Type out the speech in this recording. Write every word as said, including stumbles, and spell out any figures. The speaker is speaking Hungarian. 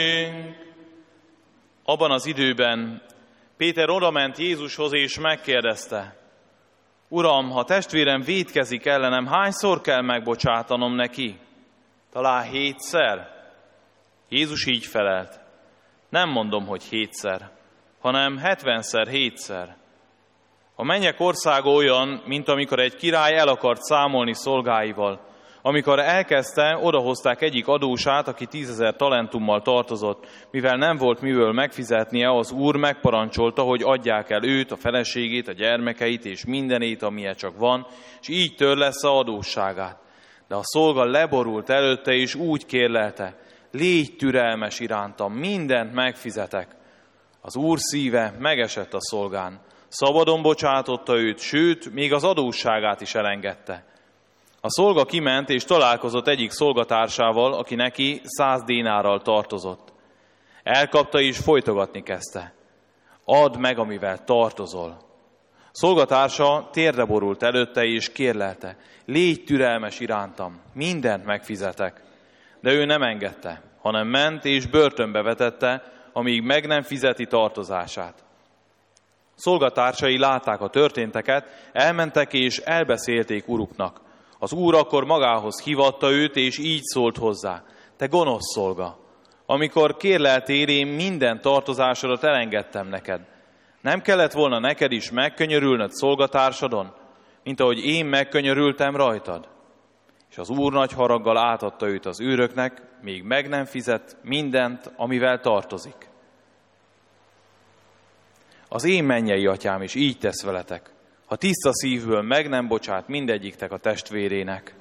Abban az időben Péter odament Jézushoz és megkérdezte: Uram, ha testvérem vétkezik ellenem, hányszor kell megbocsátanom neki? Talán hétszer? Jézus így felelt: Nem mondom, hogy hétszer, hanem hetvenszer hétszer. A mennyek országa olyan, mint amikor egy király el akart számolni szolgáival. Amikor elkezdte, odahozták egyik adósát, aki tízezer talentummal tartozott. Mivel nem volt miből megfizetnie, az úr megparancsolta, hogy adják el őt, a feleségét, a gyermekeit és mindenét, amilyen csak van, és így törlessze adósságát. De a szolga leborult előtte, és úgy kérlelte: Légy türelmes irántam, mindent megfizetek. Az úr szíve megesett a szolgán. Szabadon bocsátotta őt, sőt, még az adósságát is elengedte. A szolga kiment, és találkozott egyik szolgatársával, aki neki száz dénárral tartozott. Elkapta, és folytogatni kezdte: Add meg, amivel tartozol. Szolgatársa térdre borult előtte, és kérlelte: Légy türelmes irántam, mindent megfizetek. De ő nem engedte, hanem ment, és börtönbe vetette, amíg meg nem fizeti tartozását. Szolgatársai látták a történteket, elmentek és elbeszélték uruknak. Az úr akkor magához hívatta őt, és így szólt hozzá: Te gonosz szolga, amikor kérleltél, én minden tartozásodat elengedtem neked. Nem kellett volna neked is megkönyörülnöd szolgatársadon, mint ahogy én megkönyörültem rajtad? És az úr nagy haraggal átadta őt az őröknek, míg meg nem fizet mindent, amivel tartozik. Az én mennyei atyám is így tesz veletek, ha tiszta szívből meg nem bocsát mindegyiktek a testvérének.